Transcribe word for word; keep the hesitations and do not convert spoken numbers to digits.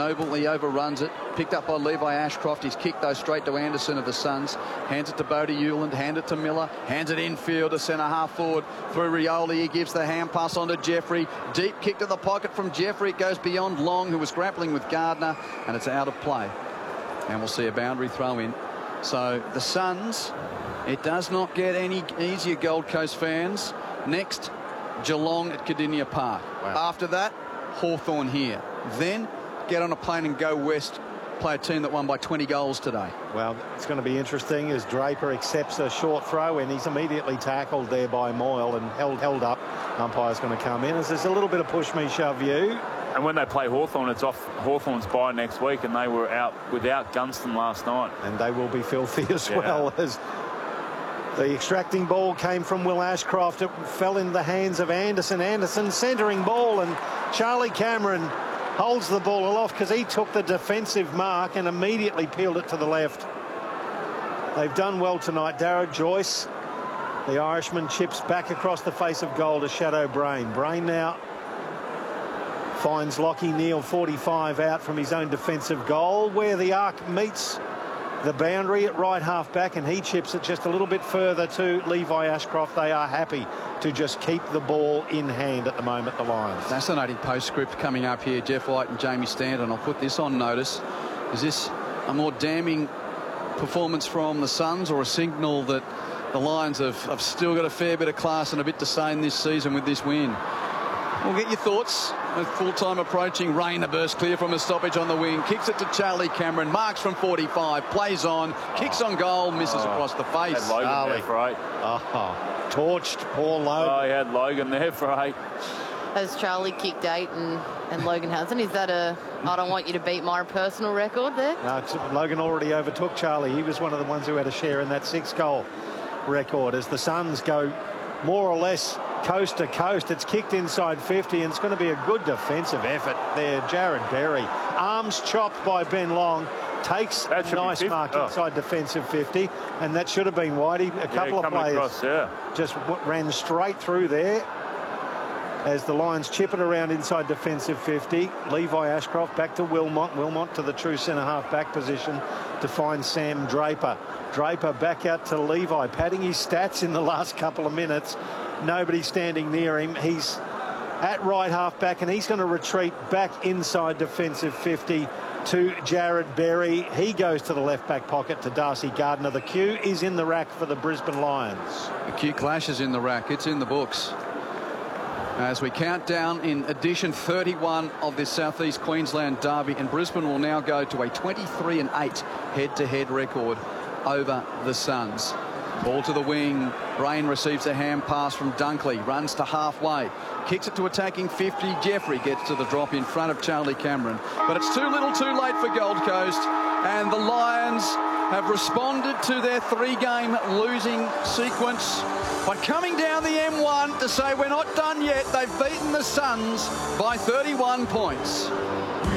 Noble, he overruns it. Picked up by Levi Ashcroft. He's kicked those straight to Anderson of the Suns. Hands it to Bodie Euland. Hand it to Miller. Hands it infield to centre half forward through Rioli. He gives the hand pass on to Jeffrey. Deep kick to the pocket from Jeffrey. It goes beyond Long, who was grappling with Gardner, and it's out of play. And we'll see a boundary throw in. So the Suns, it does not get any easier, Gold Coast fans. Next, Geelong at Cardinia Park. Wow. After that, Hawthorn here. Then get on a plane and go west, play a team that won by twenty goals today. Well, it's going to be interesting as Draper accepts a short throw and he's immediately tackled there by Moyle and held held up. Umpire's going to come in as there's a little bit of push me, shove you. And when they play Hawthorn, it's off Hawthorn's bye next week, and they were out without Gunston last night. And they will be filthy as yeah. well. As the extracting ball came from Will Ashcroft. It fell in the hands of Anderson. Anderson centering ball, and Charlie Cameron holds the ball aloft because he took the defensive mark and immediately peeled it to the left. They've done well tonight. Darragh Joyce, the Irishman, chips back across the face of goal to Shadow Brain. Brain now finds Lachie Neale, forty-five, out from his own defensive goal, where the arc meets the boundary at right half back, and he chips it just a little bit further to Levi Ashcroft. They are happy to just keep the ball in hand at the moment, the Lions. Fascinating postscript coming up here. Jeff White and Jamie Stanton. I'll put this on notice. Is this a more damning performance from the Suns, or a signal that the Lions have, have still got a fair bit of class and a bit to say in this season with this win? We'll get your thoughts. With full time approaching, Rayner burst clear from a stoppage on the wing, kicks it to Charlie Cameron, marks from forty-five, plays on, kicks on goal, misses oh, across the face. Had Logan Charlie. there for eight. Oh, torched poor Logan. Oh, he had Logan there for eight. Has Charlie kicked eight and, and Logan hasn't? Is that a, I don't want you to beat my personal record there? No, Logan already overtook Charlie. He was one of the ones who had a share in that six goal record as the Suns go more or less coast to coast. It's kicked inside fifty, and it's going to be a good defensive effort there. Jared Berry, arms chopped by Ben Long, takes a nice mark oh. inside defensive fifty, and that should have been Whitey. A couple yeah, of players across, yeah. just ran straight through there as the Lions chip it around inside defensive fifty. Levi Ashcroft back to Wilmot. Wilmot to the true centre half back position to find Sam Draper. Draper back out to Levi, padding his stats in the last couple of minutes. Nobody standing near him. He's at right half back, and he's going to retreat back inside defensive fifty to Jared Berry. He goes to the left back pocket to Darcy Gardner. The cue is in the rack for the Brisbane Lions. The cue clash is in the rack. It's in the books. As we count down in edition thirty-one of this Southeast Queensland derby, and Brisbane will now go to a twenty-three and eight head-to-head record over the Suns. Ball to the wing. Brain receives a hand pass from Dunkley. Runs to halfway. Kicks it to attacking fifty. Jeffrey gets to the drop in front of Charlie Cameron. But it's too little too late for Gold Coast. And the Lions have responded to their three-game losing sequence by coming down the M one to say we're not done yet. They've beaten the Suns by thirty-one points.